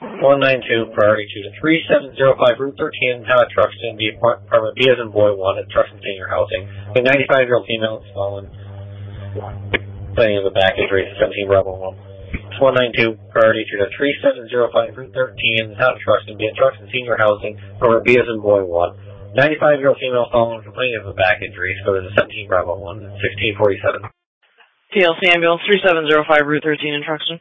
192, priority 2 to 3705 Route 13, Town of Truxton, apartment B as in boy 1 at Truxton Senior Housing. A 95-year-old female is fallen. Plenty of the back injury, 17 Bravo 1. 192, priority 2 to 3705 Route 13, Town of Truxton, B at Truxton Senior Housing, apartment B as in boy 1. 95-year-old female fallen, complaining of a back injury, so there's a 17 Bravo 1, 1647. TLC ambulance 3705 Route 13 in Truxton.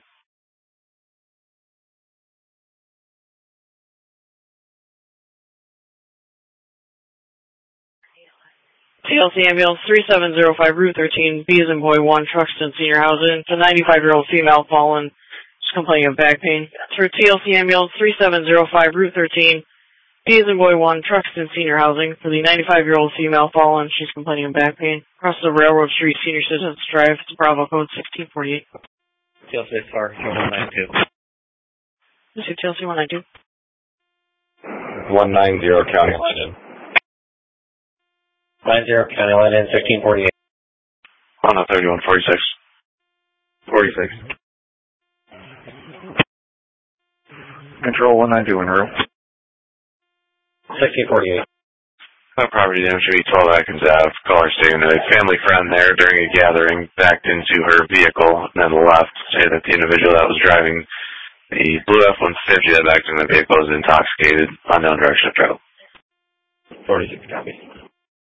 TLC ambulance 3705 Route 13, B as in boy 1, Truxton Senior Housing. It's a 95-year-old female fallen, just complaining of back pain. For TLC ambulance 3705 Route 13, B as in boy 1, Truxton Senior Housing. For the 95-year-old female fallen, she's complaining of back pain. Across the Railroad Street Senior Citizens Drive, it's Bravo code 1648. TLC SR 192. This is TLC 192. 190 County Line in. 90 County Line in 1648. On a 3146. 46. Control 192 en route. 1648. Property damage to be 12 Atkins Ave. Caller stating that a family friend there during a gathering backed into her vehicle and then left. Say that the individual that was driving the blue F-150 that backed into the vehicle is intoxicated, unknown direction of travel. 46 copy.